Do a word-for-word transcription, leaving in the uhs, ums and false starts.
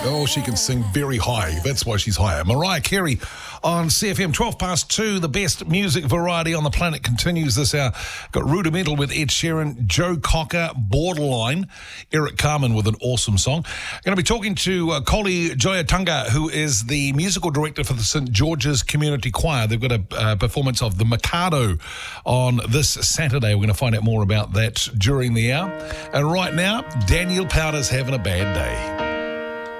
Oh, she can sing very high. That's why she's higher. Mariah Carey on C F M, twelve past two. The best music variety on the planet continues this hour. Got Rudimental with Ed Sheeran, Joe Cocker, Borderline, Eric Carmen with an awesome song. Going to be talking to uh, Koli Joyatunga, who is the musical director for the Saint George's Community Choir. They've got a uh, performance of The Mikado on this Saturday. We're going to find out more about that during the hour. And right now, Daniel Powter's having a bad day.